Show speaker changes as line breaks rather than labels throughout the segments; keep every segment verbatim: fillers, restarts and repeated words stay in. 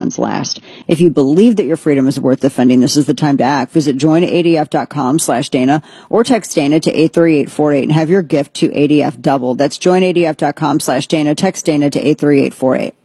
ones last. If you believe that your freedom is worth defending, this is the time to act. Visit join A D F dot com slash Dana or text Dana to eight three eight four eight and have your gift to A D F doubled. That's join A D F dot com slash Dana. Text Dana to eight three eight four eight.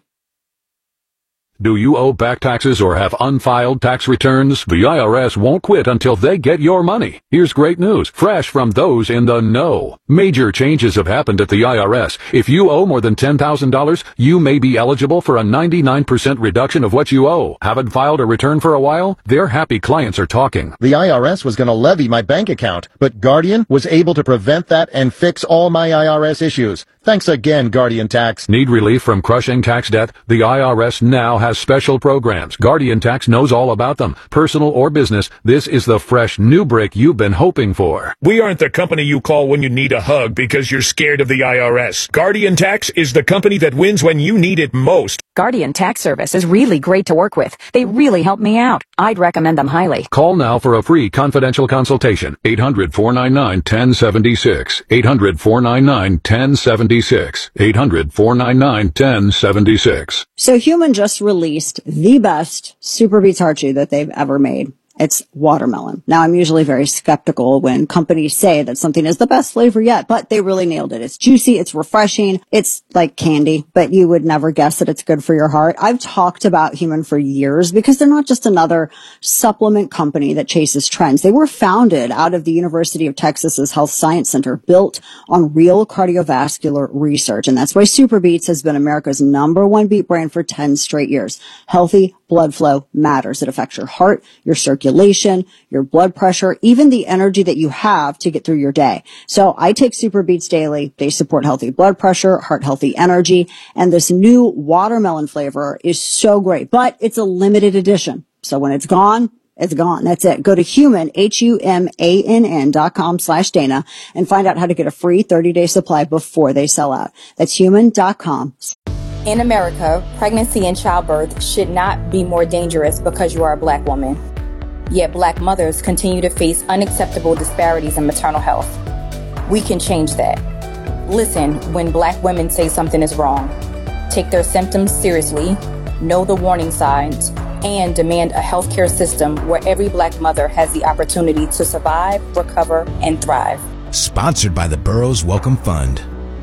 Do you owe back taxes or have unfiled tax returns? The I R S won't quit until they get your money. Here's great news, fresh from those in the know. Major changes have happened at the I R S. If you owe more than ten thousand dollars, you may be eligible for a ninety-nine percent reduction of what you owe. Haven't filed a return for a while? Their happy clients are talking.
The I R S was going to levy my bank account, but Guardian was able to prevent that and fix all my I R S issues. Thanks again, Guardian Tax.
Need relief from crushing tax debt? The I R S now has special programs. Guardian Tax knows all about them. Personal or business, this is the fresh new break you've been hoping for.
We aren't the company you call when you need a hug because you're scared of the I R S. Guardian Tax is the company that wins when you need it most.
Guardian Tax Service is really great to work with. They really help me out. I'd recommend them highly.
Call now for a free confidential consultation. eight hundred, four nine nine, one zero seven six. eight hundred, four nine nine, one zero seven six. eight hundred, four nine nine, one zero seven six.
So Human just released the best Super Beets Heart Chew that they've ever made. It's watermelon. Now, I'm usually very skeptical when companies say that something is the best flavor yet, but they really nailed it. It's juicy. It's refreshing. It's like candy, but you would never guess that it's good for your heart. I've talked about Human for years because they're not just another supplement company that chases trends. They were founded out of the University of Texas's Health Science Center, built on real cardiovascular research. And that's why Super Beets has been America's number one beet brand for ten straight years. Healthy blood flow matters. It affects your heart, your circulation, your blood pressure, even the energy that you have to get through your day. So I take Super Beets daily. They support healthy blood pressure, heart healthy energy, and this new watermelon flavor is so great, but it's a limited edition. So when it's gone, it's gone. That's it. Go to Human, H U M A N N dot com slash Dana and find out how to get a free thirty day supply before they sell out. That's human dot com.
In America, pregnancy and childbirth should not be more dangerous because you are a black woman. Yet black mothers continue to face unacceptable disparities in maternal health. We can change that. Listen when black women say something is wrong. Take their symptoms seriously, know the warning signs, and demand a healthcare system where every black mother has the opportunity to survive, recover, and thrive.
Sponsored by the Burroughs Welcome Fund.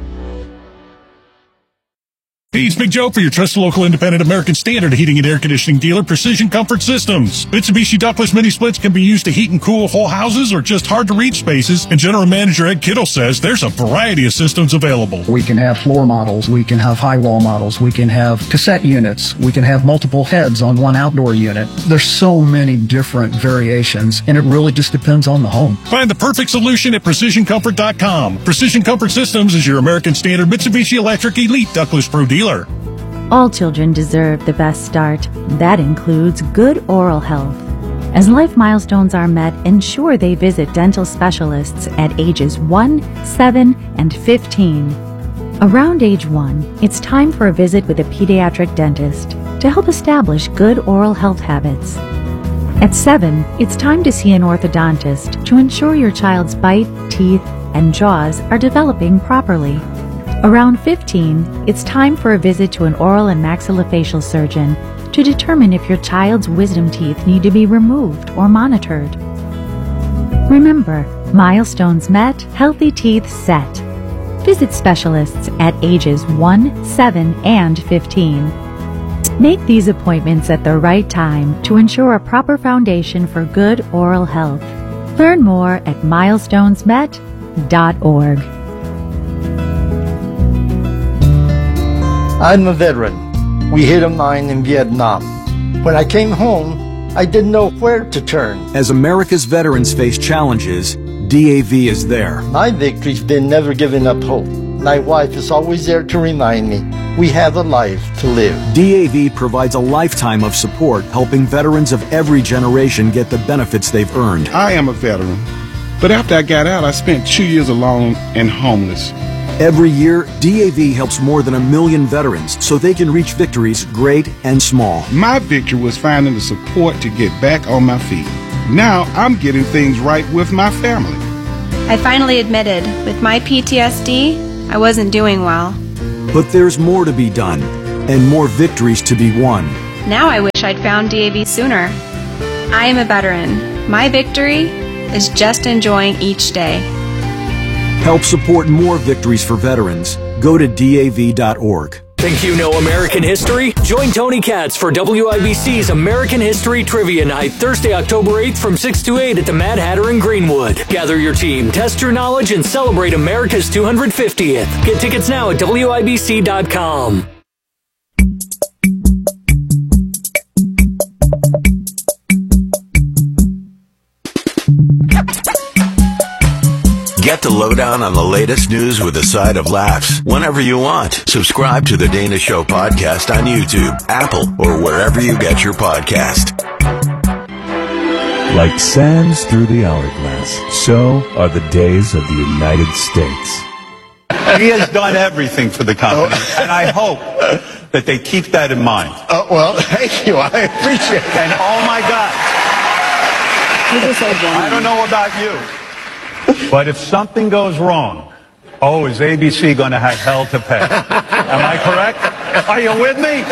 Hey, it's Big Joe for your trusted local independent American Standard heating and air conditioning dealer, Precision Comfort Systems. Mitsubishi ductless mini splits can be used to heat and cool whole houses or just hard-to-reach spaces, and General Manager Ed Kittle says there's a variety of systems available.
We can have floor models, we can have high wall models, we can have cassette units, we can have multiple heads on one outdoor unit. There's so many different variations, and it really just depends on the home.
Find the perfect solution at precision comfort dot com. Precision Comfort Systems is your American Standard Mitsubishi Electric Elite ductless Pro dealer.
All children deserve the best start. That includes good oral health. As life milestones are met, ensure they visit dental specialists at ages one, seven, and fifteen. Around age one, it's time for a visit with a pediatric dentist to help establish good oral health habits. At seven, it's time to see an orthodontist to ensure your child's bite, teeth, and jaws are developing properly. Around fifteen, it's time for a visit to an oral and maxillofacial surgeon to determine if your child's wisdom teeth need to be removed or monitored. Remember, milestones met, healthy teeth set. Visit specialists at ages one, seven, and fifteen. Make these appointments at the right time to ensure a proper foundation for good oral health. Learn more at milestones met dot org.
I'm a veteran. We hit a mine in Vietnam. When I came home, I didn't know where to turn.
As America's veterans face challenges, D A V is there.
My victory's been never giving up hope. My wife is always there to remind me we have a life to live.
D A V provides a lifetime of support, helping veterans of every generation get the benefits they've earned.
I am a veteran, but after I got out, I spent two years alone and homeless.
Every year, D A V helps more than a million veterans so they can reach victories great and small.
My victory was finding the support to get back on my feet. Now I'm getting things right with my family.
I finally admitted, with my P T S D, I wasn't doing well.
But there's more to be done and more victories to be won.
Now I wish I'd found D A V sooner. I am a veteran. My victory is just enjoying each day.
Help support more victories for veterans. Go to D A V dot org.
Think you know American history? Join Tony Katz for W I B C's American History Trivia Night, Thursday, October eighth from six to eight at the Mad Hatter in Greenwood. Gather your team, test your knowledge, and celebrate America's two hundred fiftieth. Get tickets now at W I B C dot com.
Get the lowdown on the latest news with a side of laughs whenever you want. Subscribe to the Dana Show podcast on YouTube, Apple, or wherever you get your podcast.
Like sands through the hourglass, so are the days of the United States.
He has done everything for the company, and I hope that they keep that in mind.
Oh, well, thank you. I appreciate it.
And oh my God, I don't know about you, but if something goes wrong, oh, is A B C going to have hell to pay? Am I correct? Are you with me?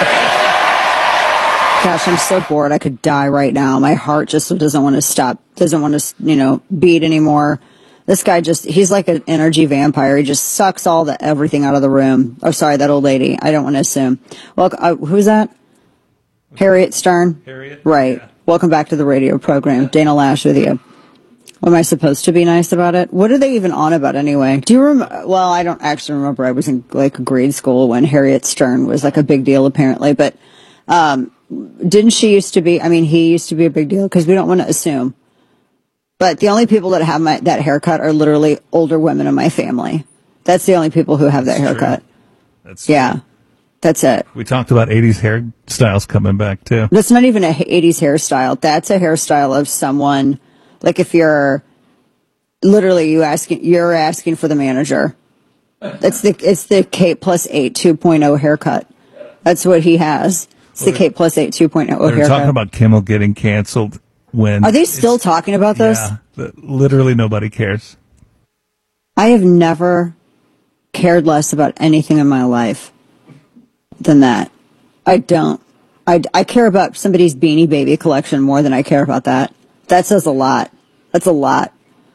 Gosh, I'm so bored. I could die right now. My heart just doesn't want to stop, doesn't want to, you know, beat anymore. This guy just, he's like an energy vampire. He just sucks all the, everything out of the room. Oh, sorry, that old lady. I don't want to assume. Well, uh, who's that? Harriet Stern?
Harriet?
Right. Yeah. Welcome back to the radio program. Dana Lash with you. Am I supposed to be nice about it? What are they even on about anyway? Do you remember? Well, I don't actually remember. I was in like grade school when Harriet Stern was like a big deal apparently, but, um, didn't she used to be, I mean, he used to be a big deal because we don't want to assume. But the only people that have my, that haircut are literally older women in my family. That's the only people who have that
That's
haircut.
True. That's
yeah.
True.
That's it.
We talked about eighties hairstyles coming back too.
That's not even a eighties hairstyle. That's a hairstyle of someone, like if you're literally you asking, you're asking for the manager. It's the, it's the Kate plus eight two point oh haircut. That's what he has. It's the Kate plus eight two point oh haircut.
They're talking about Kimmel getting canceled. When
are they still talking about this?
Yeah, literally nobody cares.
I have never cared less about anything in my life than that. I don't. I, I care about somebody's Beanie Baby collection more than I care about that. That says a lot. That's a lot.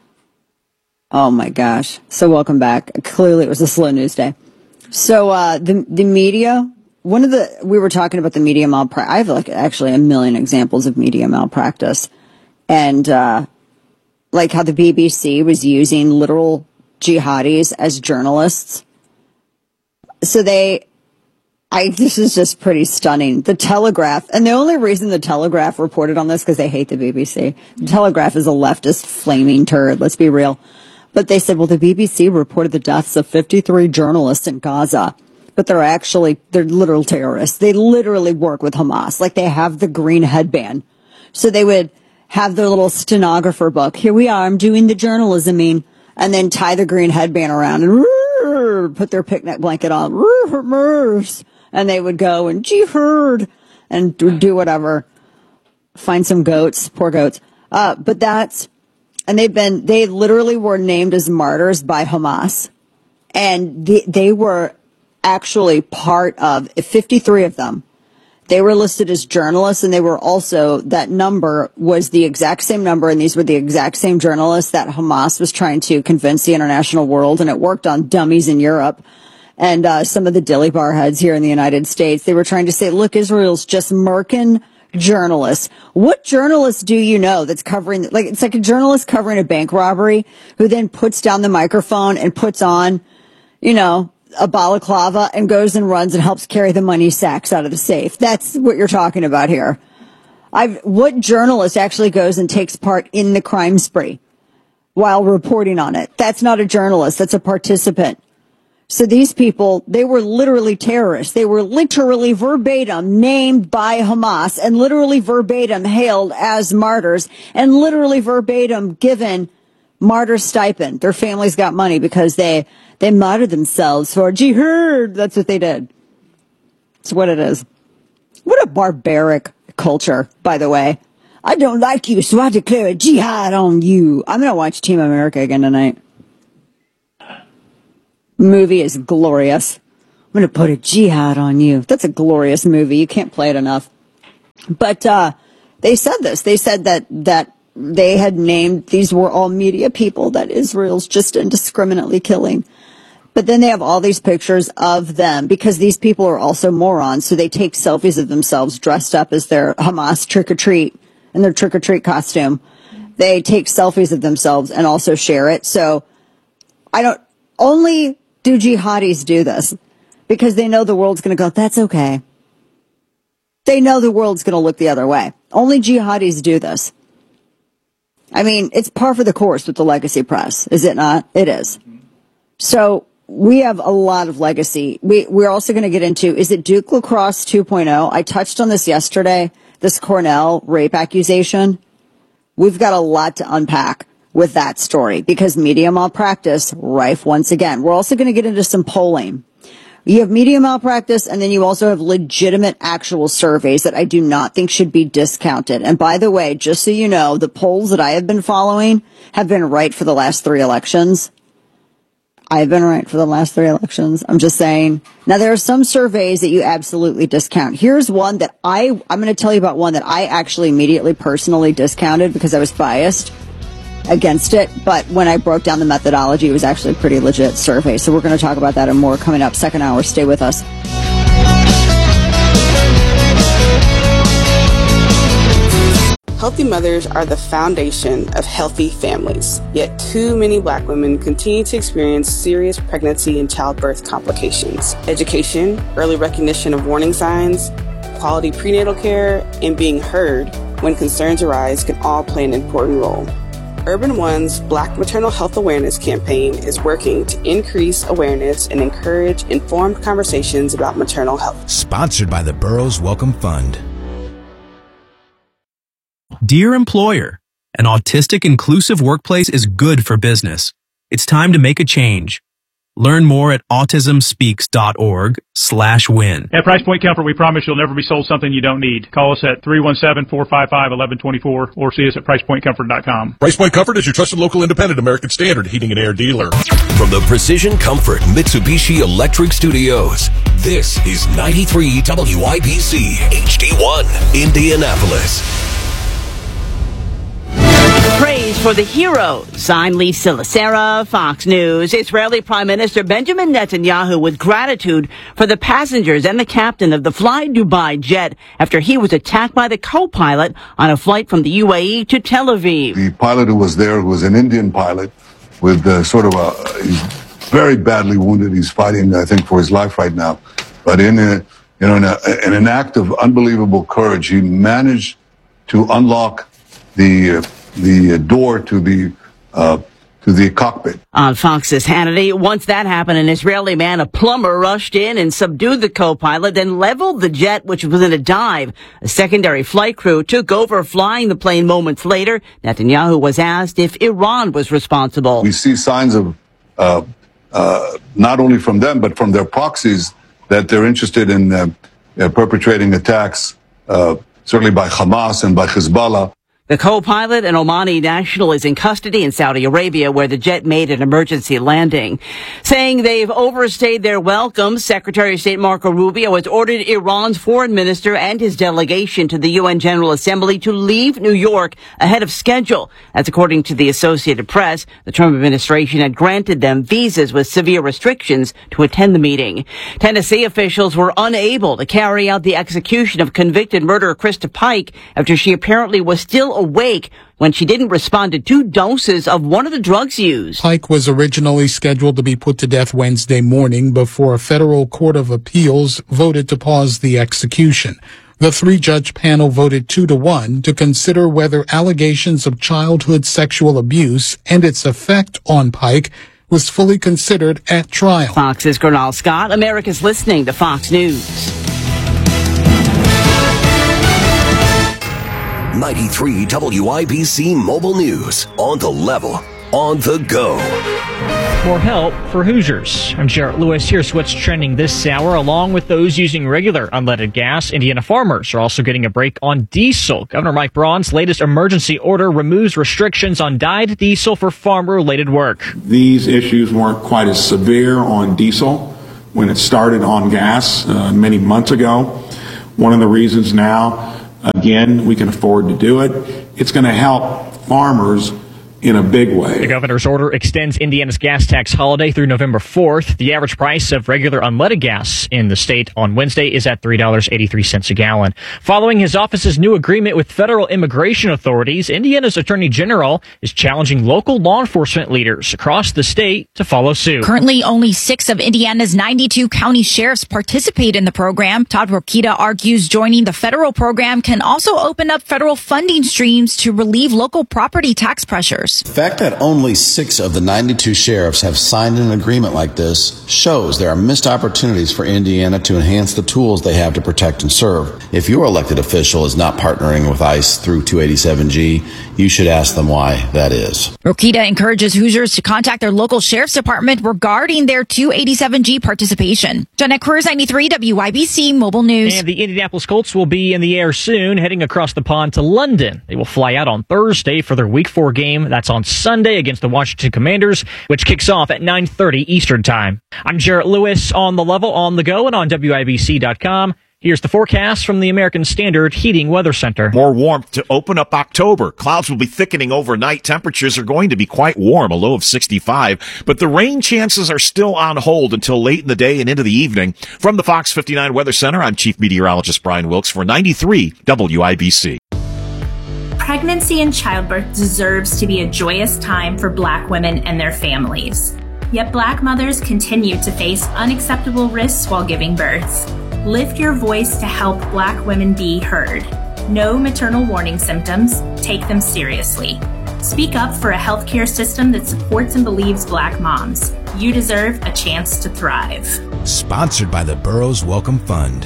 Oh my gosh. So welcome back. Clearly it was a slow news day. So uh, the the media. One of the, we were talking about the media malpractice. I have like actually a million examples of media malpractice. And, uh, like how the B B C was using literal jihadis as journalists. So they, I, this is just pretty stunning. The Telegraph, and the only reason the Telegraph reported on this because they hate the B B C. The Telegraph is a leftist flaming turd, let's be real. But they said, well, the B B C reported the deaths of fifty-three journalists in Gaza. But they're actually, they're literal terrorists. They literally work with Hamas. Like they have the green headband. So they would have their little stenographer book. Here we are, I'm doing the journalisming. And then tie the green headband around and put their picnic blanket on. And they would go and jihad and do whatever. Find some goats, poor goats. Uh, but that's, and they've been, they literally were named as martyrs by Hamas. And they, they were actually part of fifty-three of them. They were listed as journalists, and they were also, that number was the exact same number, and these were the exact same journalists that Hamas was trying to convince the international world, and it worked on dummies in Europe and uh, some of the dilly bar heads here in the United States. They were trying to say, look, Israel's just murking journalists. What journalist do you know that's covering, like, it's like a journalist covering a bank robbery who then puts down the microphone and puts on, you know, a balaclava and goes and runs and helps carry the money sacks out of the safe. That's what you're talking about here. I've, what journalist actually goes and takes part in the crime spree while reporting on it? That's not a journalist. That's a participant. So these people, they were literally terrorists. They were literally verbatim named by Hamas and literally verbatim hailed as martyrs and literally verbatim given martyr stipend. Their families got money because they, they martyred themselves for jihad. That's what they did. It's what it is. What a barbaric culture, by the way. I don't like you, so I declare a jihad on you. I'm going to watch Team America again tonight. Movie is glorious. I'm going to put a jihad on you. That's a glorious movie. You can't play it enough. But uh, they said this. They said that that they had named, these were all media people that Israel's just indiscriminately killing. But then they have all these pictures of them because these people are also morons. So they take selfies of themselves dressed up as their Hamas trick-or-treat in their trick-or-treat costume. They take selfies of themselves and also share it. So I don't, only do jihadis do this because they know the world's going to go, that's okay. They know the world's going to look the other way. Only jihadis do this. I mean, it's par for the course with the legacy press, is it not? It is. So we have a lot of legacy. We, we're also going to get into, is it Duke Lacrosse two point oh? I touched on this yesterday, this Cornell rape accusation. We've got a lot to unpack with that story because media malpractice rife once again. We're also going to get into some polling. You have media malpractice, and then you also have legitimate actual surveys that I do not think should be discounted. And by the way, just so you know, the polls that I have been following have been right for the last three elections. I've been right for the last three elections. I'm just saying. Now, there are some surveys that you absolutely discount. Here's one that I, I'm going to tell you about one that I actually immediately personally discounted because I was biased against it. But when I broke down the methodology, it was actually a pretty legit survey. So we're going to talk about that and more coming up. Second hour. Stay with us.
Healthy mothers are the foundation of healthy families. Yet too many Black women continue to experience serious pregnancy and childbirth complications. Education, early recognition of warning signs, quality prenatal care, and being heard when concerns arise can all play an important role. Urban One's Black Maternal Health Awareness campaign is working to increase awareness and encourage informed conversations about maternal health.
Sponsored by the Burroughs Welcome Fund.
Dear employer, an autistic inclusive workplace is good for business. It's time to make a change. Learn more at autismspeaks.org slash win.
At Price Point Comfort, we promise you'll never be sold something you don't need. Call us at three one seven, four five five, one one two four or see us at price point comfort dot com.
Price Point Comfort is your trusted local independent American Standard heating and air dealer.
From the Precision Comfort Mitsubishi Electric Studios, this is ninety-three W I B C H D one, Indianapolis.
Praise for the heroes. I'm Lisa Lacera, Fox News. Israeli Prime Minister Benjamin Netanyahu with gratitude for the passengers and the captain of the Fly Dubai jet after he was attacked by the co-pilot on a flight from the U A E to Tel Aviv.
The pilot who was there was an Indian pilot with uh, sort of a, he's very badly wounded. He's fighting, I think, for his life right now. But in a, you know, in, a, in an act of unbelievable courage, he managed to unlock the uh, the door to the uh, to the cockpit.
On Fox's Hannity, once that happened, an Israeli man, a plumber, rushed in and subdued the co-pilot, then leveled the jet, which was in a dive. A secondary flight crew took over flying the plane moments later. Netanyahu was asked if Iran was responsible.
We see signs of uh, uh, not only from them, but from their proxies, that they're interested in uh, uh, perpetrating attacks, uh, certainly by Hamas and by Hezbollah.
The co-pilot, an Omani national, is in custody in Saudi Arabia, where the jet made an emergency landing. Saying they've overstayed their welcome, Secretary of State Marco Rubio has ordered Iran's foreign minister and his delegation to the U N General Assembly to leave New York ahead of schedule. That's according to the Associated Press. The Trump administration had granted them visas with severe restrictions to attend the meeting. Tennessee officials were unable to carry out the execution of convicted murderer Krista Pike after she apparently was still awake when she didn't respond to two doses of one of the drugs used.
Pike was originally scheduled to be put to death Wednesday morning before a federal court of appeals voted to pause the execution. The three-judge panel voted two to one to consider whether allegations of childhood sexual abuse and its effect on Pike was fully considered at trial.
Fox's Gernal Scott. America's listening to Fox News.
ninety-three W I B C Mobile News. On the level. On the go.
More help for Hoosiers. I'm Jarrett Lewis. Here's what's trending this hour. Along with those using regular unleaded gas, Indiana farmers are also getting a break on diesel. Governor Mike Braun's latest emergency order removes restrictions on dyed diesel for farm-related work.
These issues weren't quite as severe on diesel,
when it started on gas uh, many months ago. One of the reasons now, again, we can afford to do it. It's going to help farmers in a big way.
The governor's order extends Indiana's gas tax holiday through November fourth. The average price of regular unleaded gas in the state on Wednesday is at three dollars and eighty-three cents a gallon. Following his office's new agreement with federal immigration authorities, Indiana's Attorney General is challenging local law enforcement leaders across the state to follow suit.
Currently, only six of Indiana's ninety-two county sheriffs participate in the program. Todd Rokita argues joining the federal program can also open up federal funding streams to relieve local property tax pressures.
The fact that only six of the ninety-two sheriffs have signed an agreement like this shows there are missed opportunities for Indiana to enhance the tools they have to protect and serve. If your elected official is not partnering with ICE through two eighty-seven G, you should ask them why that is.
Rokita encourages Hoosiers to contact their local sheriff's department regarding their two eighty-seven G participation. Jeanette Cruz, ninety-three W I B C Mobile News.
And the Indianapolis Colts will be in the air soon, heading across the pond to London. They will fly out on Thursday for their Week four game. That's on Sunday against the Washington Commanders, which kicks off at nine thirty Eastern Time. I'm Jarrett Lewis on The Level, on the go, and on W I B C dot com. Here's the forecast from the American Standard Heating Weather Center.
More warmth to open up October. Clouds will be thickening overnight. Temperatures are going to be quite warm, a low of sixty-five. But the rain chances are still on hold until late in the day and into the evening. From the Fox fifty-nine Weather Center, I'm Chief Meteorologist Brian Wilkes for ninety-three W I B C.
Pregnancy and childbirth deserves to be a joyous time for Black women and their families. Yet Black mothers continue to face unacceptable risks while giving birth. Lift your voice to help Black women be heard. Know maternal warning symptoms. Take them seriously. Speak up for a healthcare system that supports and believes Black moms. You deserve a chance to thrive.
Sponsored by the Burroughs Welcome Fund.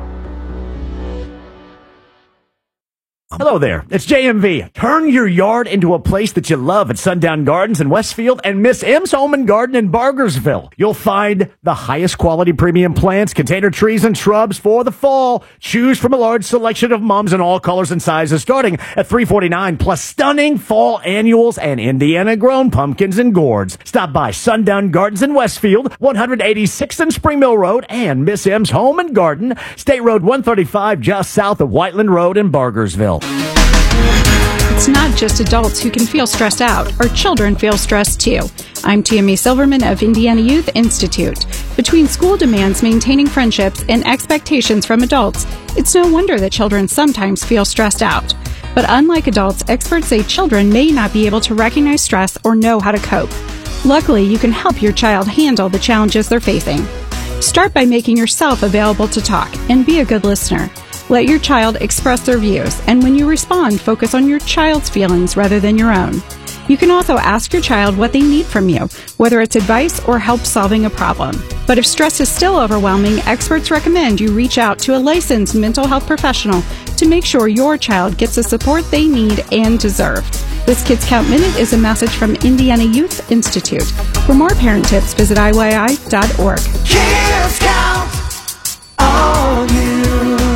Hello there, it's J M V. Turn your yard into a place that you love at Sundown Gardens in Westfield and Miss M's Home and Garden in Bargersville. You'll find the highest quality premium plants, container trees, and shrubs for the fall. Choose from a large selection of mums in all colors and sizes starting at three forty-nine, plus stunning fall annuals and Indiana-grown pumpkins and gourds. Stop by Sundown Gardens in Westfield, one eighty-sixth and Spring Mill Road, and Miss M's Home and Garden, State Road one thirty-five, just south of Whiteland Road in Bargersville.
It's not just adults who can feel stressed out. Our children feel stressed too. I'm Tammy Silverman of Indiana Youth Institute. Between school demands, maintaining friendships, and expectations from adults, it's no wonder that children sometimes feel stressed out. But unlike adults, experts say children may not be able to recognize stress or know how to cope. Luckily, you can help your child handle the challenges they're facing. Start by making yourself available to talk and be a good listener. Let your child express their views, and when you respond, focus on your child's feelings rather than your own. You can also ask your child what they need from you, whether it's advice or help solving a problem. But if stress is still overwhelming, experts recommend you reach out to a licensed mental health professional to make sure your child gets the support they need and deserve. This Kids Count Minute is a message from Indiana Youth Institute. For more parent tips, visit I Y I dot org.
Kids Count on you.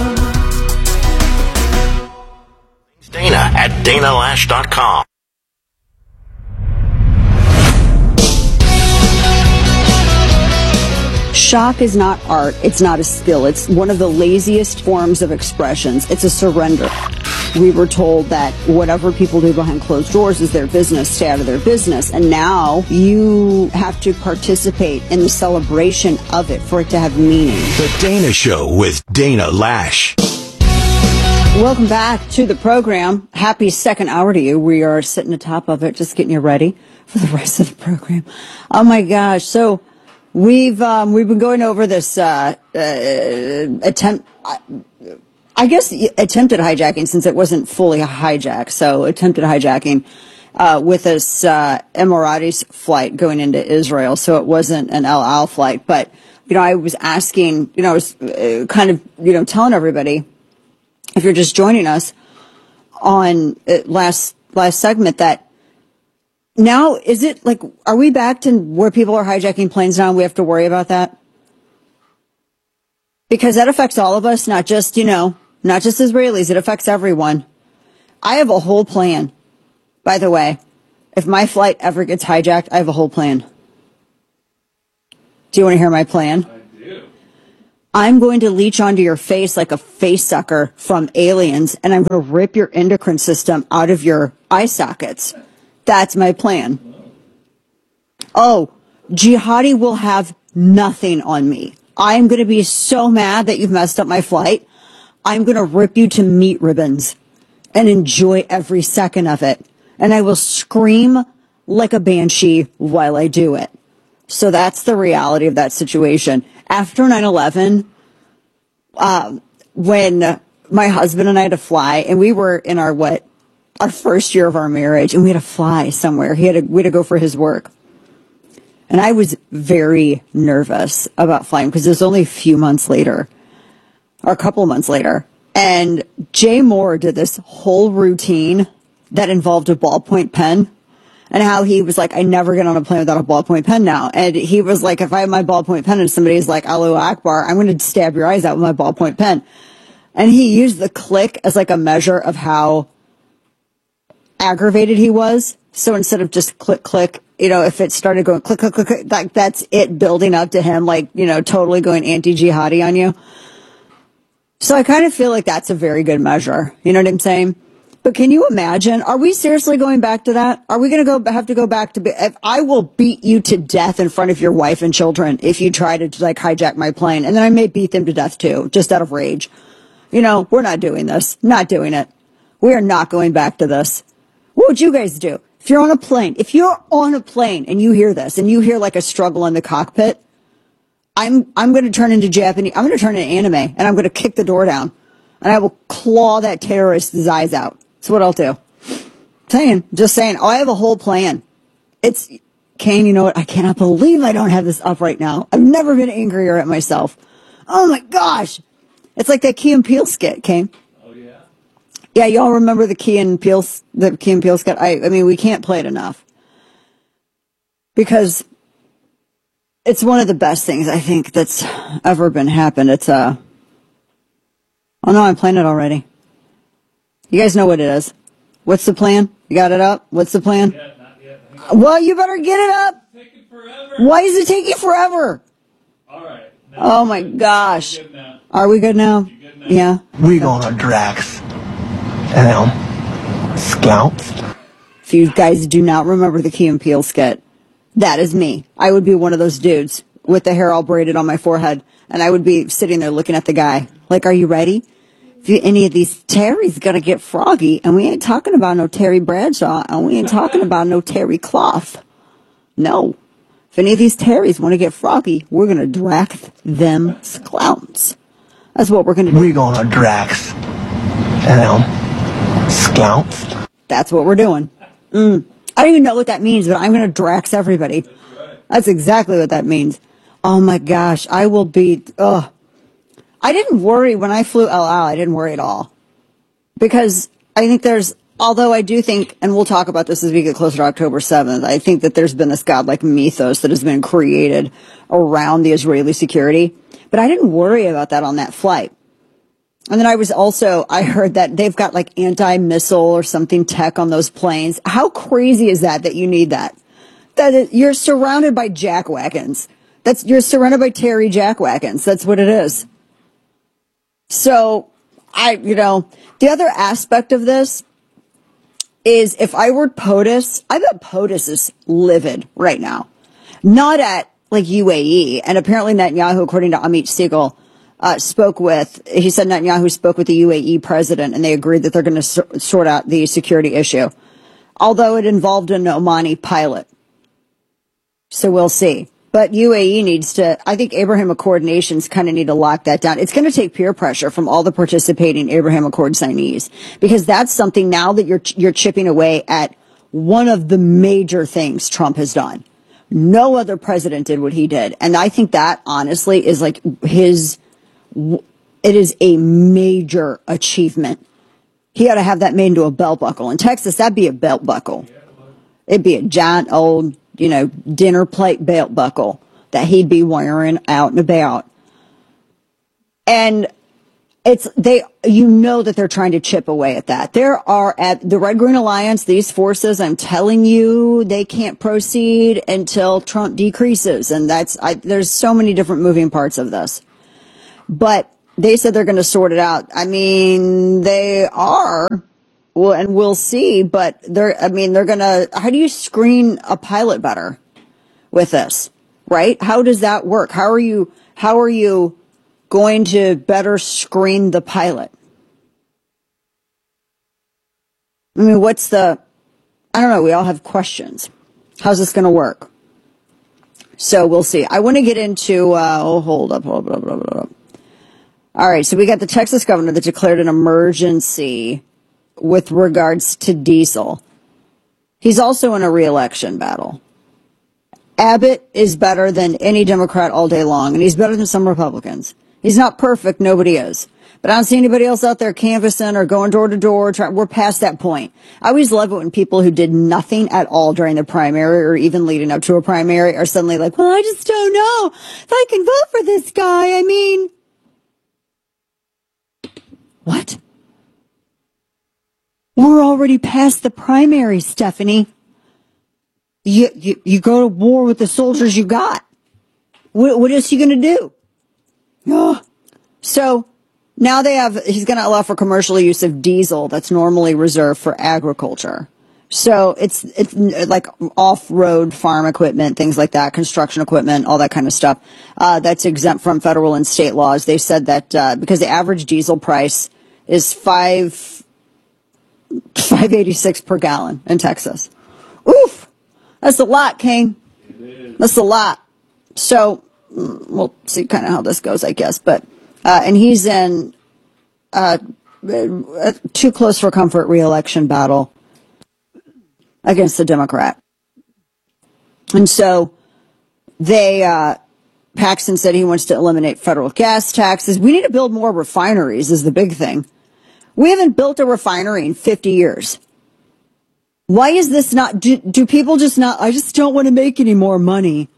Dana at Dana Lash dot com.
Shock is not art. It's not a skill. It's one of the laziest forms of expressions. It's a surrender. We were told that whatever people do behind closed doors is their business, stay out of their business. And now you have to participate in the celebration of it for it to have meaning.
The Dana Show with Dana Lash.
Welcome back to the program. Happy second hour to you. We are sitting atop of it, just getting you ready for the rest of the program. Oh my gosh. So we've, um, we've been going over this, uh, uh, attempt, I, I guess attempted hijacking, since it wasn't fully a hijack. So attempted hijacking, uh, with this, uh, Emiratis flight going into Israel. So it wasn't an El Al flight, but, you know, I was asking, you know, I was uh, kind of, you know, telling everybody, if you're just joining us on uh, last last segment, that now, is it like, are we back to where people are hijacking planes now and we have to worry about that? Because that affects all of us, not just, you know, not just Israelis. It affects everyone. I have a whole plan. By the way, if my flight ever gets hijacked, I have a whole plan. Do you want to hear my plan? I I'm going to leech onto your face like a face sucker from Aliens, and I'm going to rip your endocrine system out of your eye sockets. That's my plan. Oh, Jihadi will have nothing on me. I'm going to be so mad that you've messed up my flight. I'm going to rip you to meat ribbons and enjoy every second of it. And I will scream like a banshee while I do it. So that's the reality of that situation. After nine eleven, uh, when my husband and I had to fly, and we were in our, what, our first year of our marriage, and we had to fly somewhere. He had to, we had to go for his work. And I was very nervous about flying because it was only a few months later, or a couple of months later. And Jay Moore did this whole routine that involved a ballpoint pen, and how he was like, I never get on a plane without a ballpoint pen now. And he was like, if I have my ballpoint pen and somebody's like, Allahu Akbar, I'm going to stab your eyes out with my ballpoint pen. And he used the click as like a measure of how aggravated he was. So instead of just click, click, you know, if it started going click, click, click, click, that, that's it building up to him, like, you know, totally going anti-jihadi on you. So I kind of feel like that's a very good measure. You know what I'm saying? But can you imagine? Are we seriously going back to that? Are we going to go have to go back to? Be, if I will beat you to death in front of your wife and children if you try to like hijack my plane, and then I may beat them to death too, just out of rage. You know, we're not doing this. Not doing it. We are not going back to this. What would you guys do if you're on a plane? If you're on a plane and you hear this and you hear like a struggle in the cockpit, I'm I'm going to turn into Japanese. I'm going to turn into anime, and I'm going to kick the door down, and I will claw that terrorist's eyes out. That's what I'll do. Saying, just saying. Oh, I have a whole plan. It's, Kane, you know what? I cannot believe I don't have this up right now. I've never been angrier at myself. Oh my gosh. It's like that Key and Peele skit, Kane. Oh yeah? Yeah, y'all remember the Key and Peele, the Key and Peele skit? I, I mean, we can't play it enough. Because it's one of the best things I think that's ever been happened. It's, uh, oh no, I'm playing it already. You guys know what it is. What's the plan? You got it up? What's the plan? Yeah, not yet. Well, you better get it up. It's taking forever. Why does it take you forever? All right. Oh, my gosh. Are we good now? Good now? Yeah.
We gonna Drax them scouts.
If you guys do not remember the Key and Peele skit, that is me. I would be one of those dudes with the hair all braided on my forehead, and I would be sitting there looking at the guy. Like, are you ready? If you, any of these Terry's gonna get froggy, and we ain't talking about no Terry Bradshaw, and we ain't talking about no Terry Cloth. No. If any of these Terrys want to get froggy, we're gonna Drax them clowns. That's what we're gonna do.
We gonna Drax them clowns.
That's what we're doing. Mm. I don't even know what that means, but I'm gonna Drax everybody. That's right. That's exactly what that means. Oh my gosh, I will be. Ugh. I didn't worry when I flew El Al. I didn't worry at all. Because I think there's, although I do think, and we'll talk about this as we get closer to October seventh, I think that there's been this godlike mythos that has been created around the Israeli security. But I didn't worry about that on that flight. And then I was also, I heard that they've got like anti-missile or something tech on those planes. How crazy is that that you need that? That it, you're surrounded by jackwagons. That's, you're surrounded by Terry jackwagons. That's what it is. So, I, you know, the other aspect of this is if I were POTUS, I bet POTUS is livid right now. Not at, like, U A E. And apparently Netanyahu, according to Amit Siegel, uh, spoke with, he said Netanyahu spoke with the U A E president, and they agreed that they're going to so- sort out the security issue. Although it involved an Omani pilot. So we'll see. But U A E needs to, I think Abraham Accord nations kind of need to lock that down. It's going to take peer pressure from all the participating Abraham Accord signees, because that's something now that you're, you're chipping away at one of the major things Trump has done. No other president did what he did. And I think that honestly is like his, it is a major achievement. He ought to have that made into a belt buckle. In Texas, that'd be a belt buckle. It'd be a giant old, you know, dinner plate belt buckle that he'd be wearing out and about. And it's, they, you know that they're trying to chip away at that. There are, at the Red Green Alliance, these forces, I'm telling you, they can't proceed until Trump decreases. And that's, I, there's so many different moving parts of this. but they said they're going to sort it out. I mean, they are, well, and we'll see, but they're, I mean, they're going to, how do you screen a pilot better with this, right? How does that work? How are you, how are you going to better screen the pilot? I mean, what's the, I don't know, we all have questions. How's this going to work? So we'll see. I want to get into, uh, oh, hold up, hold up, hold up, hold up. All right, so we got the Texas governor that declared an emergency with regards to diesel. He's also in a re-election battle. Abbott is better than any Democrat all day long, and he's better than some Republicans. He's not perfect, nobody is. But I don't see anybody else out there canvassing or going door to door. Try, we're past that point. I always love it when people who did nothing at all during the primary or even leading up to a primary are suddenly like, well, I just don't know if I can vote for this guy. I mean, what? We're already past the primary, Stephanie. You, you, you go to war with the soldiers you got. What, what is he going to do? Oh. So now they have, he's going to allow for commercial use of diesel that's normally reserved for agriculture. So it's, it's like off-road farm equipment, things like that, construction equipment, all that kind of stuff, uh, that's exempt from federal and state laws. They said that, uh, because the average diesel price is five, five eighty-six per gallon in Texas. Oof. That's a lot, King. That's a lot. So we'll see kind of how this goes, I guess. But, uh, and he's in, uh, a too close for comfort re-election battle against the Democrat. And so they, uh, Paxton said he wants to eliminate federal gas taxes. We need to build more refineries is the big thing. We haven't built a refinery in fifty years. Why is this not, do, do people just not, I just don't want to make any more money.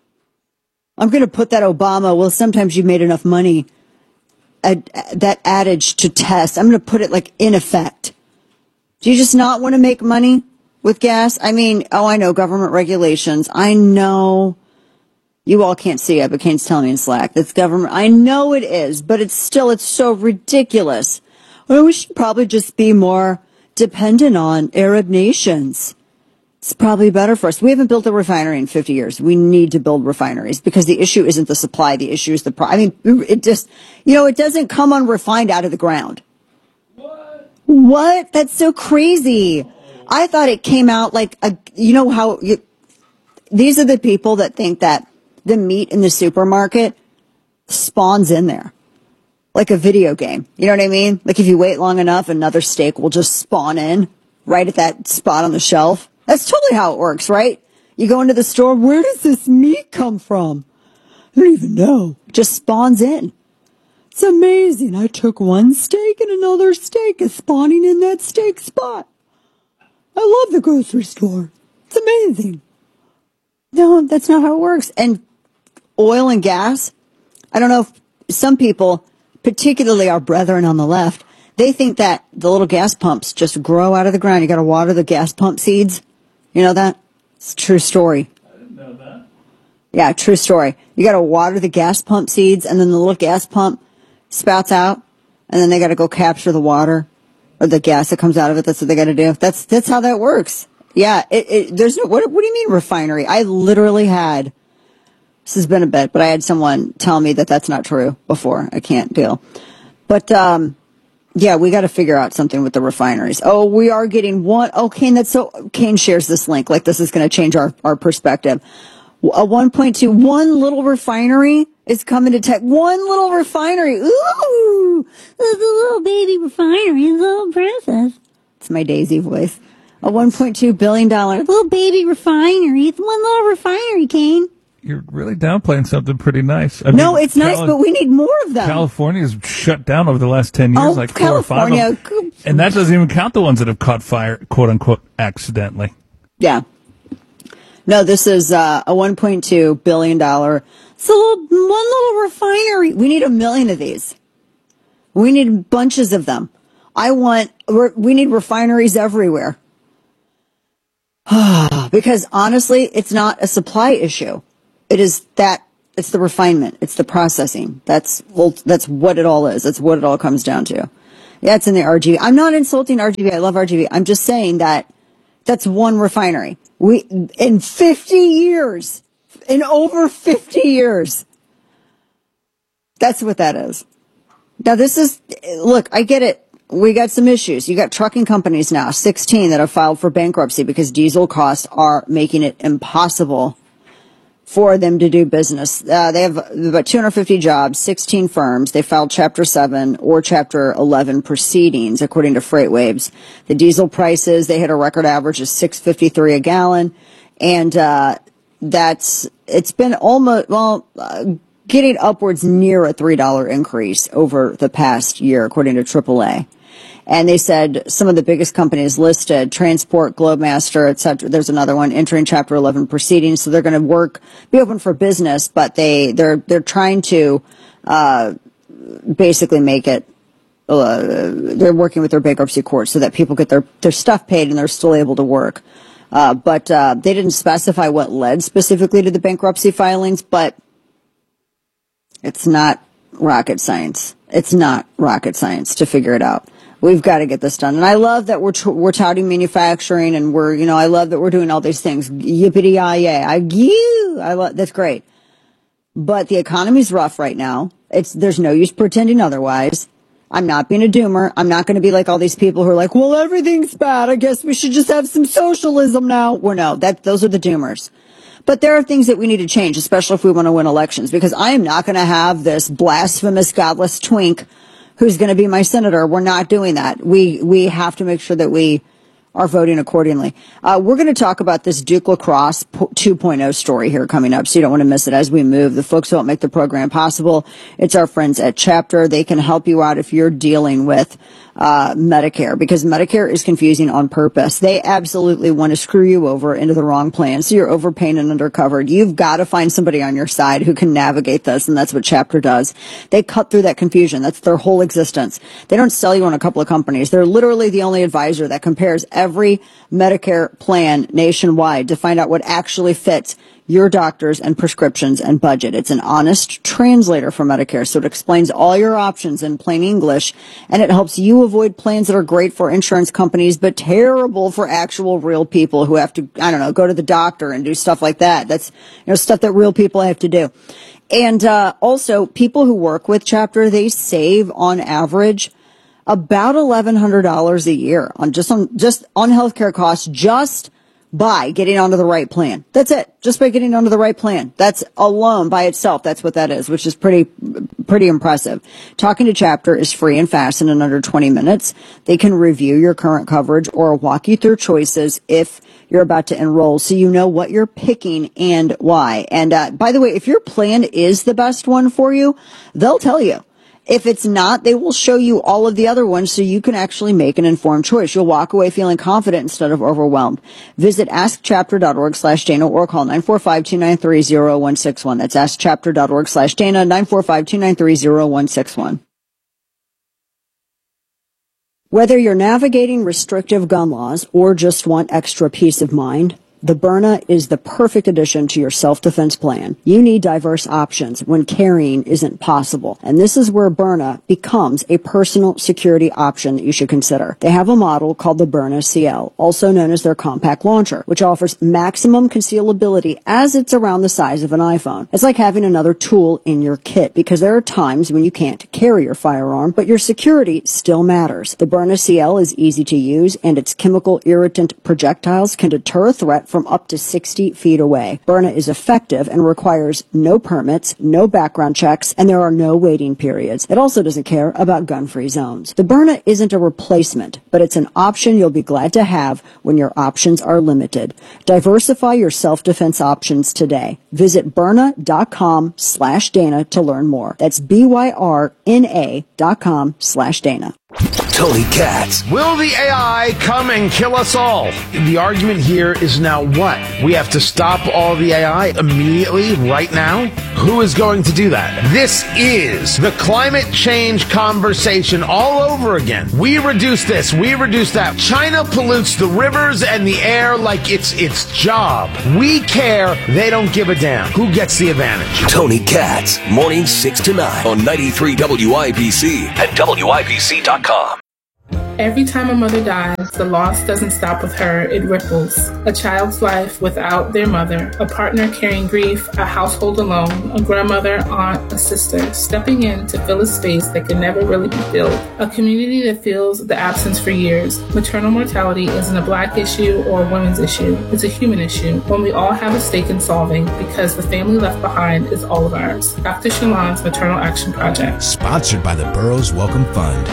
I'm going to put that Obama, well, sometimes you've made enough money, uh, that adage to test. I'm going to put it like in effect. Do you just not want to make money with gas? I mean, oh, I know government regulations. I know you all can't see it, but Kane's telling me in Slack. That's government. I know it is, but it's still, it's so ridiculous. Well, we should probably just be more dependent on Arab nations. It's probably better for us. We haven't built a refinery in fifty years. We need to build refineries because the issue isn't the supply. The issue is the price. I mean, it just, you know, it doesn't come unrefined out of the ground. What? What? That's so crazy. I thought it came out like, a, you know how, you, these are the people that think that the meat in the supermarket spawns in there. Like a video game. You know what I mean? Like if you wait long enough, another steak will just spawn in right at that spot on the shelf. That's totally how it works, right? You go into the store, where does this meat come from? I don't even know. It just spawns in. It's amazing. I took one steak and another steak is spawning in that steak spot. I love the grocery store. It's amazing. No, that's not how it works. And oil and gas, I don't know if some people, particularly our brethren on the left, they think that the little gas pumps just grow out of the ground. You got to water the gas pump seeds. You know that? It's a true story.
I didn't know that.
Yeah, true story. You got to water the gas pump seeds, and then the little gas pump spouts out, and then they got to go capture the water or the gas that comes out of it. That's what they got to do. That's that's how that works. Yeah, it, it, there's no. What, what do you mean refinery? I literally had. This has been a bit, but I had someone tell me that that's not true before. I can't deal. But, um, yeah, we got to figure out something with the refineries. Oh, we are getting one. Oh, Kane, that's so, Kane shares this link. Like this is going to change our, our perspective. A one point two, one little refinery is coming to tech. One little refinery. Ooh, it's a little baby refinery. It's a little princess. It's my Daisy voice. A one point two billion dollars little baby refinery. It's one little refinery, Kane.
You're really downplaying something pretty nice. I
no,
mean,
it's nice, Cali- but we need more of them.
California's shut down over the last ten years,
oh,
like four
California.
or five of them. And that doesn't even count the ones that have caught fire, quote unquote, accidentally.
Yeah. No, this is uh, a one point two billion dollars. It's a little, one little refinery. We need a million of these. We need bunches of them. I want, we need refineries everywhere. Because honestly, it's not a supply issue. It is that It's the refinement. It's the processing. That's, well, that's what it all is. That's what it all comes down to. Yeah, it's in the R G V. I'm not insulting R G V. I love R G V. I'm just saying that that's one refinery. We, in fifty years, in over fifty years, that's what that is. Now this is, look, I get it. We got some issues. You got trucking companies now, sixteen, that have filed for bankruptcy because diesel costs are making it impossible for them to do business. Uh, they have about two hundred fifty jobs, sixteen firms. They filed Chapter seven or Chapter eleven proceedings, according to FreightWaves. The diesel prices, they hit a record average of six fifty-three a gallon. And uh that's, it's been almost, well, uh, getting upwards near a three dollar increase over the past year, according to triple A. And they said some of the biggest companies listed, Transport, Globemaster, et cetera. There's another one entering Chapter eleven proceedings. So they're going to work, be open for business, but they, they're, they're trying to, uh, basically make it, uh, they're working with their bankruptcy court so that people get their, their stuff paid and they're still able to work. Uh, but, uh, they didn't specify what led specifically to the bankruptcy filings, but it's not rocket science. It's not rocket science to figure it out. We've got to get this done. And I love that we're, t- we're touting manufacturing and we're, you know, I love that we're doing all these things. Yippity-yi-yay. I, you, I love, that's great. But the economy's rough right now. It's, there's no use pretending otherwise. I'm not being a doomer. I'm not going to be like all these people who are like, well, everything's bad. I guess we should just have some socialism now. Well, no, that, those are the doomers. But there are things that we need to change, especially if we want to win elections, because I am not going to have this blasphemous, godless twink who's going to be my senator. We're not doing that. We, we have to make sure that we are voting accordingly. Uh, we're going to talk about this Duke Lacrosse two point oh story here coming up, so you don't want to miss it as we move. The folks who help make the program possible, it's our friends at Chapter. They can help you out if you're dealing with uh Medicare, because Medicare is confusing on purpose. They absolutely want to screw you over into the wrong plan, so you're overpaying and undercovered. You've got to find somebody on your side who can navigate this, and that's what Chapter does. They cut through that confusion. That's their whole existence. They don't sell you on a couple of companies. They're literally the only advisor that compares every Medicare plan nationwide to find out what actually fits your doctors and prescriptions and budget. It's an honest translator for Medicare, so it explains all your options in plain English, and it helps you avoid plans that are great for insurance companies but terrible for actual real people who have to, I don't know, go to the doctor and do stuff like that. That's, you know, stuff that real people have to do. And uh also, people who work with Chapter, they save on average about eleven hundred dollars a year on just on just on healthcare costs, just by getting onto the right plan. That's it. Just by getting onto the right plan. That's alone by itself. That's what that is, which is pretty, pretty impressive. Talking to Chapter is free and fast and in under twenty minutes. They can review your current coverage or walk you through choices if you're about to enroll, so you know what you're picking and why. And uh, by the way, if your plan is the best one for you, they'll tell you. If it's not, they will show you all of the other ones so you can actually make an informed choice. You'll walk away feeling confident instead of overwhelmed. Visit askchapter.org slash Dana or call nine four five, two nine three, zero one six one. That's askchapter.org slash Dana, nine four five, two nine three, zero one six one. Whether you're navigating restrictive gun laws or just want extra peace of mind, the Byrna is the perfect addition to your self-defense plan. You need diverse options when carrying isn't possible. And this is where Byrna becomes a personal security option that you should consider. They have a model called the Byrna C L, also known as their compact launcher, which offers maximum concealability as it's around the size of an iPhone. It's like having another tool in your kit, because there are times when you can't carry your firearm, but your security still matters. The Byrna C L is easy to use, and its chemical irritant projectiles can deter a threat from up to sixty feet away. Byrna is effective and requires no permits, no background checks, and there are no waiting periods. It also doesn't care about gun-free zones. The Byrna isn't a replacement, but it's an option you'll be glad to have when your options are limited. Diversify your self-defense options today. Visit Byrna.com slash Dana to learn more. That's B Y R N A dot com slash Dana.
Tony Katz.
Will the A I come and kill us all? The argument here is now what? We have to stop all the A I immediately, right now? Who is going to do that? This is the climate change conversation all over again. We reduce this, we reduce that. China pollutes the rivers and the air like it's its job. We care, they don't give a damn. Who gets the advantage?
Tony Katz, mornings six to nine on ninety-three W I B C and W I B C dot com.
Every time a mother dies, the loss doesn't stop with her, it ripples. A child's life without their mother, a partner carrying grief, a household alone, a grandmother, aunt, a sister, stepping in to fill a space that can never really be filled. A community that feels the absence for years. Maternal mortality isn't a black issue or a women's issue, it's a human issue, one we all have a stake in solving because the family left behind is all of ours. Doctor Shalon's Maternal Action Project.
Sponsored by the Burroughs Welcome Fund.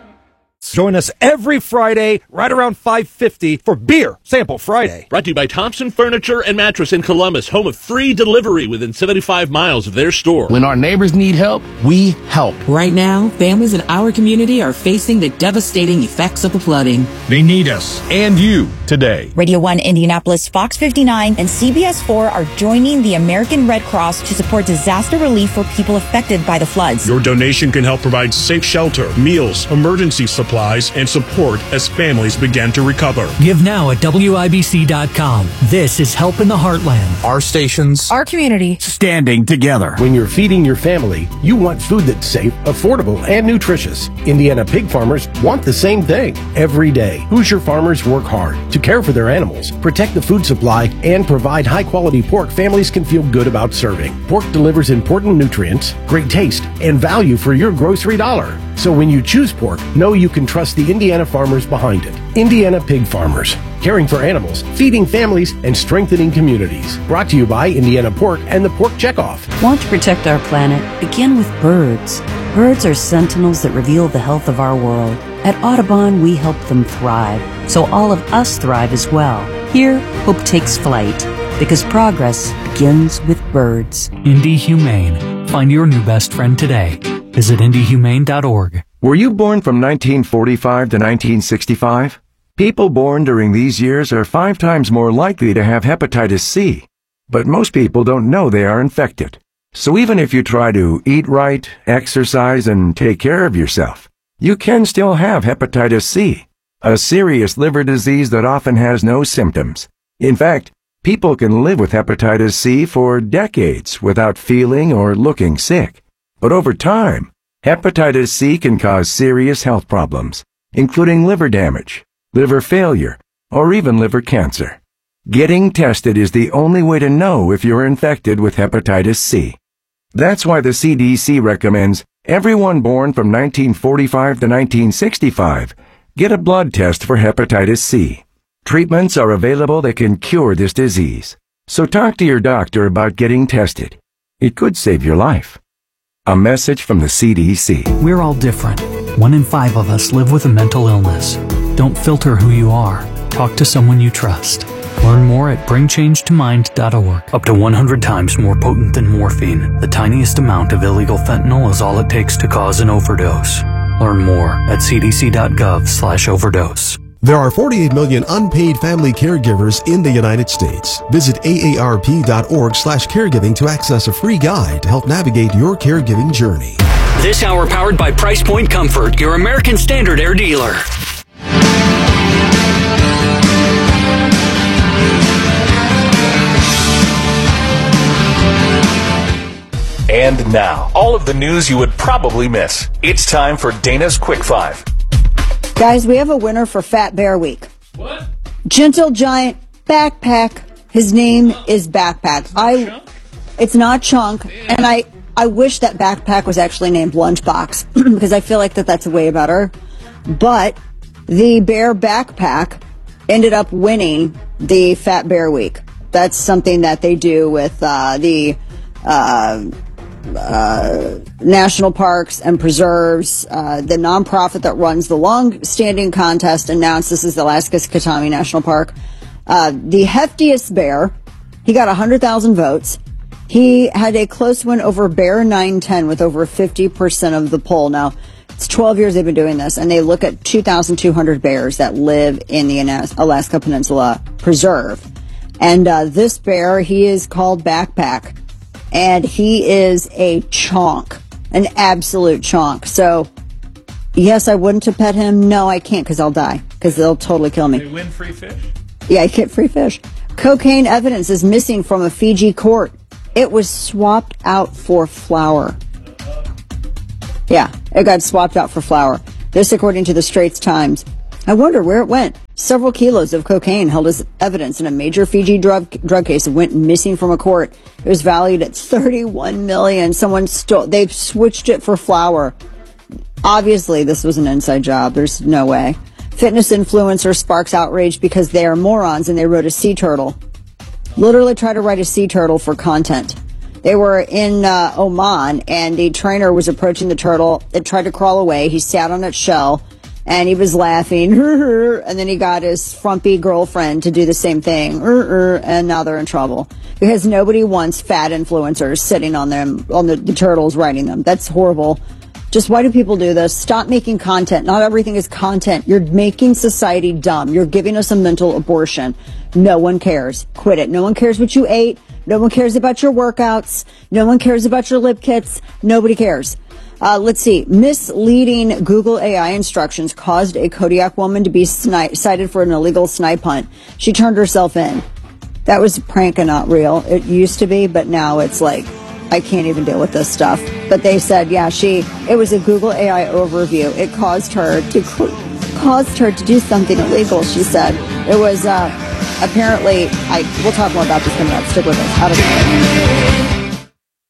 Join us every Friday right around five fifty for Beer Sample Friday.
Brought to you by Thompson Furniture and Mattress in Columbus, home of free delivery within seventy-five miles of their store.
When our neighbors need help, we help.
Right now, families in our community are facing the devastating effects of the flooding.
They need us and you today.
Radio one Indianapolis, Fox fifty-nine, and C B S four are joining the American Red Cross to support disaster relief for people affected by the floods.
Your donation can help provide safe shelter, meals, emergency supplies, and support as families begin to recover.
Give now at W I B C dot com. This is Help in the Heartland.
Our stations.
Our community.
Standing together.
When you're feeding your family, you want food that's safe, affordable, and nutritious. Indiana pig farmers want the same thing every day. Hoosier farmers work hard to care for their animals, protect the food supply, and provide high-quality pork families can feel good about serving. Pork delivers important nutrients, great taste, and value for your grocery dollar. So when you choose pork, know you can trust the Indiana farmers behind it. Indiana Pig Farmers, caring for animals, feeding families, and strengthening communities. Brought to you by Indiana Pork and the Pork Checkoff.
Want to protect our planet? Begin with birds. Birds are sentinels that reveal the health of our world. At Audubon, we help them thrive, so all of us thrive as well. Here, hope takes flight, because progress begins with birds.
Indy Humane. Find your new best friend today. Visit indy humane dot org.
Were you born from nineteen forty-five to nineteen sixty-five? People born during these years are five times more likely to have hepatitis C. But most people don't know they are infected. So even if you try to eat right, exercise, and take care of yourself, you can still have hepatitis C, a serious liver disease that often has no symptoms. In fact, people can live with hepatitis C for decades without feeling or looking sick. But over time, hepatitis C can cause serious health problems, including liver damage, liver failure, or even liver cancer. Getting tested is the only way to know if you're infected with hepatitis C. That's why the C D C recommends everyone born from nineteen forty-five to nineteen sixty-five get a blood test for hepatitis C. Treatments are available that can cure this disease. So talk to your doctor about getting tested. It could save your life. A message from the C D C.
We're all different. One in five of us live with a mental illness. Don't filter who you are. Talk to someone you trust. Learn more at bring change to mind dot org. Up to one hundred times more potent than morphine, the tiniest amount of illegal fentanyl is all it takes to cause an overdose. Learn more at c d c dot gov slash overdose.
There are forty-eight million unpaid family caregivers in the United States. Visit A A R P dot org slash caregiving to access a free guide to help navigate your caregiving journey.
This hour powered by Price Point Comfort, your American Standard Air dealer.
And now, all of the news you would probably miss. It's time for Dana's Quick Five.
Guys, we have a winner for Fat Bear Week. What? Gentle Giant Backpack. His name is Backpack. I. It's not Chunk, and I. I wish that Backpack was actually named Lunchbox because I feel like that that's way better. But the Bear Backpack ended up winning the Fat Bear Week. That's something that they do with uh, the. Uh, Uh, national parks and preserves. Uh, the nonprofit that runs the long-standing contest announced this is the Alaska Katami National Park. Uh, the heftiest bear, he got one hundred thousand votes. He had a close win over Bear nine ten with over fifty percent of the poll. Now, It's twelve years they've been doing this, and they look at two thousand two hundred bears that live in the Alaska Peninsula Preserve. And uh, this bear, he is called Backpack, and he is a chonk, an absolute chonk. So, yes, I wouldn't have pet him. No, I can't because I'll die, because they'll totally kill me.
They win free fish?
Yeah, I get free fish. Cocaine evidence is missing from a Fiji court. It was swapped out for flour. Yeah, it got swapped out for flour. This according to the Straits Times. I wonder where it went. Several kilos of cocaine held as evidence in a major Fiji drug drug case went missing from a court. It was valued at thirty-one million dollars. Someone stole, they've switched it for flour. Obviously, this was an inside job. There's no way. Fitness influencer sparks outrage because they are morons and they wrote a sea turtle. Literally tried to write a sea turtle for content. They were in uh, Oman, and the trainer was approaching the turtle. It tried to crawl away. He sat on its shell, and he was laughing. And then he got his frumpy girlfriend to do the same thing. And now they're in trouble because nobody wants fat influencers sitting on them, on the, the turtles, writing them. That's horrible. Just why do people do this? Stop making content. Not everything is content. You're making society dumb. You're giving us a mental abortion. No one cares. Quit it. No one cares what you ate. No one cares about your workouts. No one cares about your lip kits. Nobody cares. Uh, let's see. Misleading Google A I instructions caused a Kodiak woman to be sni- cited for an illegal snipe hunt. She turned herself in. That was a prank and not real. It used to be, but now it's like, I can't even deal with this stuff. But they said, yeah, she, it was a Google A I overview. It caused her to, caused her to do something illegal, she said. It was, uh, apparently, I, we'll talk more about this coming up. Stick with us. How to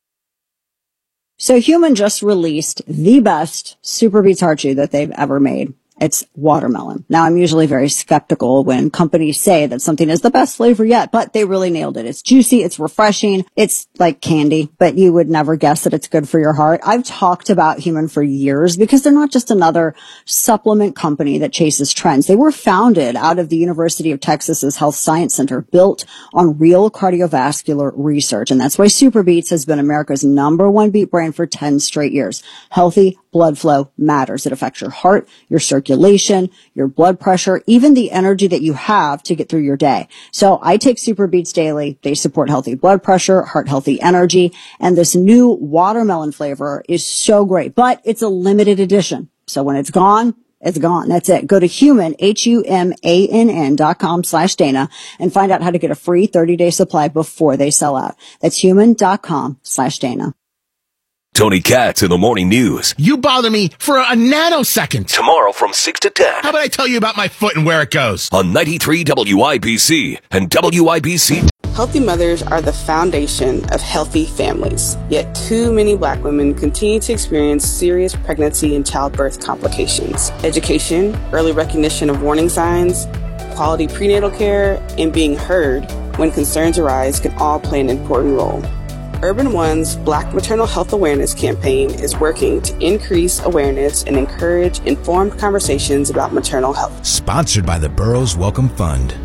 So Human just released the best Super Beets Heart Chew that they've ever made. It's watermelon. Now, I'm usually very skeptical when companies say that something is the best flavor yet, but they really nailed it. It's juicy. It's refreshing. It's like candy, but you would never guess that it's good for your heart. I've talked about Human for years because they're not just another supplement company that chases trends. They were founded out of the University of Texas's Health Science Center, built on real cardiovascular research. And that's why Super Beets has been America's number one beet brand for ten straight years. Healthy blood flow matters. It affects your heart, your circulation, your blood pressure, even the energy that you have to get through your day. So I take Super Beets daily. They support healthy blood pressure, heart healthy energy, and this new watermelon flavor is so great, but it's a limited edition. So when it's gone, it's gone. That's it. Go to human, H U M A N N dot com slash Dana and find out how to get a free thirty day supply before they sell out. That's human dot com slash Dana.
Tony Katz in the morning news.
You bother me for a nanosecond.
Tomorrow from six to ten.
How about I tell you about my foot and where it goes?
On ninety-three W I B C and W I B C.
Healthy mothers are the foundation of healthy families. Yet too many black women continue to experience serious pregnancy and childbirth complications. Education, early recognition of warning signs, quality prenatal care, and being heard when concerns arise can all play an important role. Urban One's Black Maternal Health Awareness campaign is working to increase awareness and encourage informed conversations about maternal health.
Sponsored by the Burroughs Welcome Fund.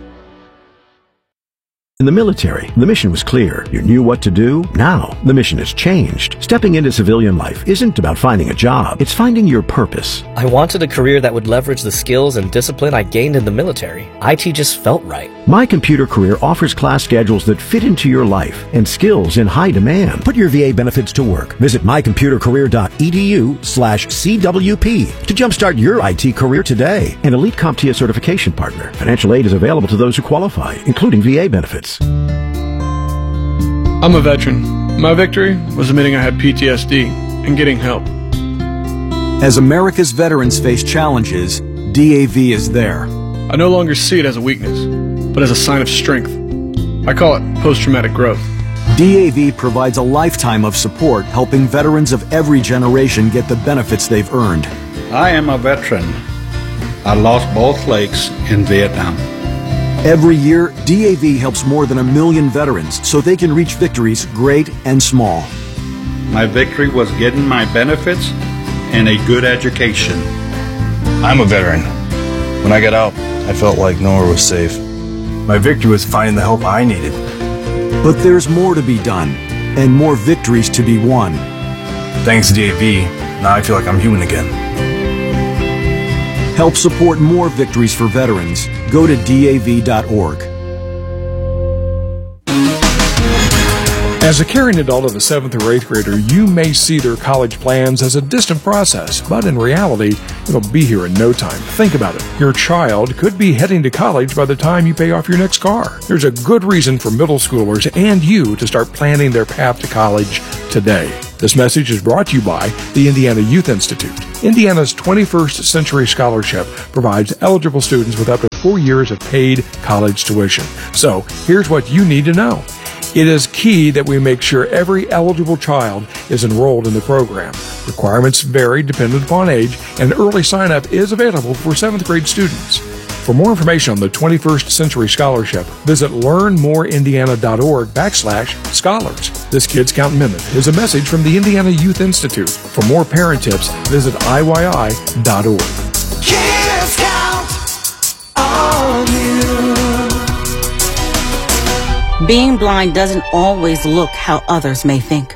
In the military, the mission was clear. You knew what to do. Now, the mission has changed. Stepping into civilian life isn't about finding a job. It's finding your purpose.
I wanted a career that would leverage the skills and discipline I gained in the military. I T just felt right.
My Computer Career offers class schedules that fit into your life and skills in high demand.
Put your V A benefits to work. Visit my computer career dot e d u slash C W P to jumpstart your I T career today.
An elite CompTIA certification partner. Financial aid is available to those who qualify, including V A benefits.
I'm a veteran. My victory was admitting I had P T S D and getting help.
As America's veterans face challenges, D A V is there.
I no longer see it as a weakness, but as a sign of strength. I call it post-traumatic growth.
D A V provides a lifetime of support, helping veterans of every generation get the benefits they've earned.
I am a veteran. I lost both legs in Vietnam.
Every year, D A V helps more than a million veterans so they can reach victories great and small.
My victory was getting my benefits and a good education.
I'm a veteran. When I got out, I felt like nowhere was safe. My victory was finding the help I needed.
But there's more to be done and more victories to be won.
Thanks to D A V, Now I feel like I'm human again.
Help support more victories for veterans. Go to D A V dot org.
As a caring adult of a seventh or eighth grader, you may see their college plans as a distant process, but in reality, it'll be here in no time. Think about it. Your child could be heading to college by the time you pay off your next car. There's a good reason for middle schoolers and you to start planning their path to college today. This message is brought to you by the Indiana Youth Institute. Indiana's twenty-first Century Scholarship provides eligible students with up to four years of paid college tuition. So, here's what you need to know. It is key that we make sure every eligible child is enrolled in the program. Requirements vary dependent upon age, and early sign-up is available for seventh grade students. For more information on the twenty-first Century Scholarship, visit learnmoreindiana.org backslash scholars. This Kids Count Minute is a message from the Indiana Youth Institute. For more parent tips, visit I Y I dot org.
Kids count on you.
Being blind doesn't always look how others may think.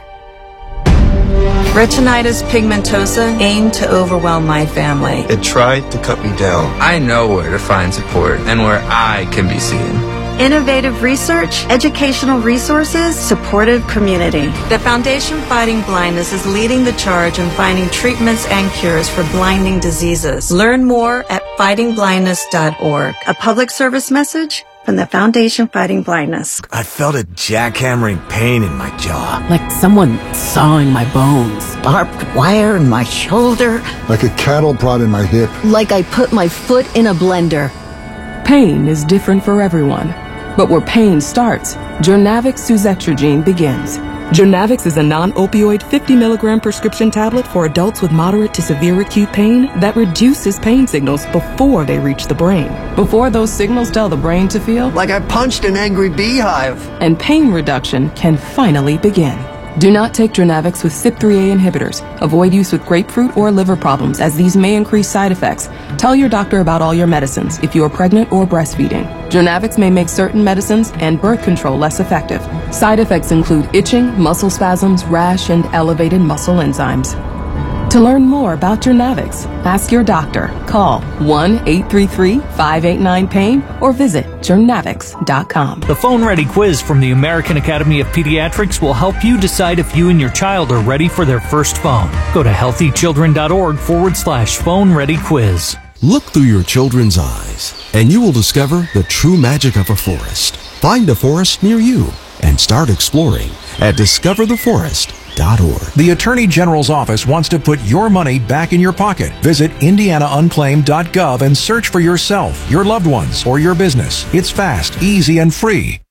Retinitis pigmentosa aimed to overwhelm my family.
It tried to cut me down.
I know where to find support and where I can be seen.
Innovative research, educational resources, supportive community. The Foundation Fighting Blindness is leading the charge in finding treatments and cures for blinding diseases. Learn more at fighting blindness dot org. A public service message from the Foundation Fighting Blindness.
I felt a jackhammering pain in my jaw.
Like someone sawing my bones.
Barbed wire in my shoulder.
Like a cattle prod in my hip.
Like I put my foot in a blender.
Pain is different for everyone. But where pain starts, Journavx Suzetrigine begins. Journavx is a non-opioid fifty milligram prescription tablet for adults with moderate to severe acute pain that reduces pain signals before they reach the brain. Before those signals tell the brain to feel
like I punched an angry beehive.
And pain reduction can finally begin. Do not take Journavx with C Y P three A inhibitors. Avoid use with grapefruit or liver problems, as these may increase side effects. Tell your doctor about all your medicines if you are pregnant or breastfeeding. Journavx may make certain medicines and birth control less effective. Side effects include itching, muscle spasms, rash, and elevated muscle enzymes. To learn more about Journavx, ask your doctor. Call one eight three three, five eight nine, pain or visit journavx dot com.
The Phone Ready Quiz from the American Academy of Pediatrics will help you decide if you and your child are ready for their first phone. Go to healthychildren.org forward slash phone ready quiz.
Look through your children's eyes, and you will discover the true magic of a forest. Find a forest near you and start exploring at discover the forest dot org.
The Attorney General's office wants to put your money back in your pocket. Visit indiana unclaimed dot gov and search for yourself, your loved ones, or your business. It's fast, easy, and free.